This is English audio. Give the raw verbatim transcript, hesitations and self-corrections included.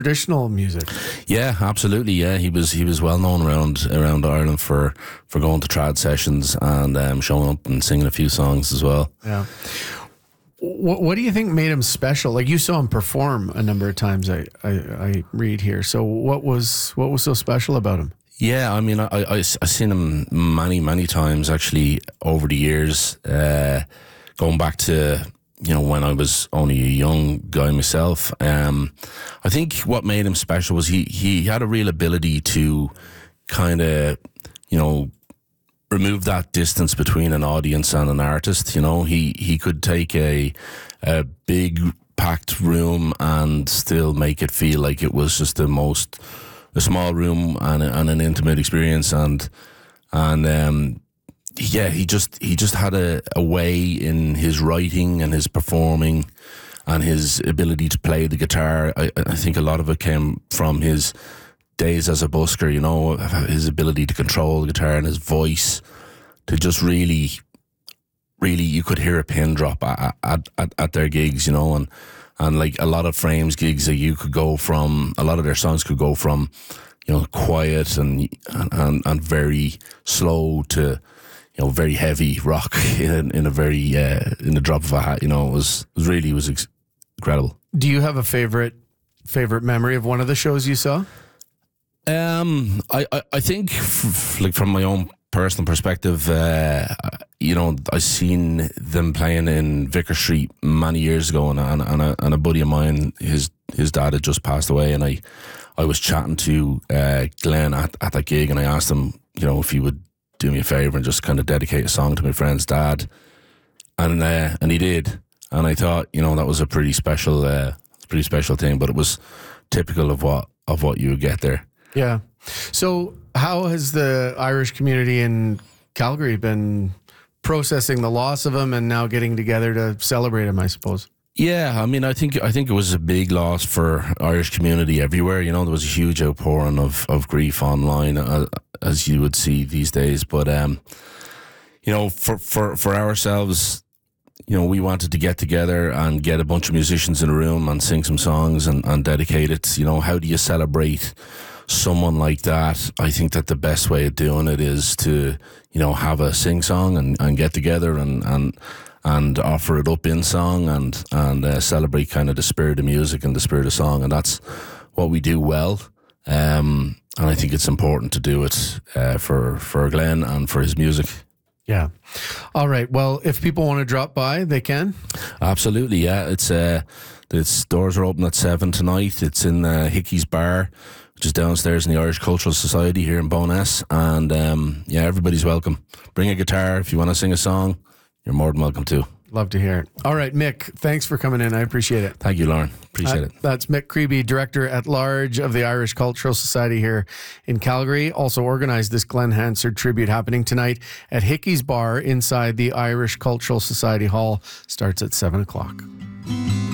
traditional music. Yeah, absolutely. Yeah, he was he was well known around around Ireland for, for going to trad sessions and um, showing up and singing a few songs as well. Yeah. What What do you think made him special? Like, you saw him perform a number of times. I I, I read here. So what was what was so special about him? Yeah, I mean, I I I seen him many many times actually over the years, uh, going back to, you know, when I was only a young guy myself. Um, I think what made him special was he, he had a real ability to kind of, you know, remove that distance between an audience and an artist. You know, he, he could take a, a big packed room and still make it feel like it was just the most, a small room and, and an intimate experience. And, and, um, yeah, he just he just had a, a way in his writing and his performing and his ability to play the guitar. I, I think a lot of it came from his days as a busker, you know, his ability to control the guitar and his voice to just really, really, you could hear a pin drop at, at, at, at their gigs, you know, and, and like a lot of Frames gigs that you could go from, a lot of their songs could go from, you know, quiet and and, and very slow to, you know, very heavy rock in, in a very uh, in the drop of a hat. You know, it was, it was really it was ex- incredible. Do you have a favorite favorite memory of one of the shows you saw? Um, I I, I think f- like from my own personal perspective, uh, you know, I seen them playing in Vicar Street many years ago, and and, and, a, and a buddy of mine, his his dad had just passed away, and I I was chatting to uh, Glenn at, at that gig, and I asked him, you know, if he would do me a favour and just kind of dedicate a song to my friend's dad, and uh, and he did, and I thought, you know, that was a pretty special, uh, pretty special thing, but it was typical of what of what you would get there. Yeah. So how has the Irish community in Calgary been processing the loss of him and now getting together to celebrate him, I suppose? Yeah, I mean, I think I think it was a big loss for Irish community everywhere. You know, there was a huge outpouring of, of grief online, uh, as you would see these days. But um, you know, for, for, for ourselves, you know, we wanted to get together and get a bunch of musicians in a room and sing some songs and, and dedicate it. You know, how do you celebrate someone like that? I think that the best way of doing it is to, you know, have a sing song and, and get together and and. and offer it up in song and and uh, celebrate kind of the spirit of music and the spirit of song, and that's what we do well. Um, and I think it's important to do it uh, for for Glenn and for his music. Yeah. All right. Well, if people want to drop by, they can. Absolutely. Yeah. It's uh, its doors are open at seven tonight. It's in uh, Hickey's Bar, which is downstairs in the Irish Cultural Society here in Bowness, and um, yeah, everybody's welcome. Bring a guitar if you want to sing a song. You're more than welcome to. Love to hear it. All right, Mick, thanks for coming in. I appreciate it. Thank you, Lauren. Appreciate uh, it. That's Mick Creeby, Director at Large of the Irish Cultural Society here in Calgary. Also organized this Glenn Hansard tribute happening tonight at Hickey's Bar inside the Irish Cultural Society Hall. Starts at seven o'clock.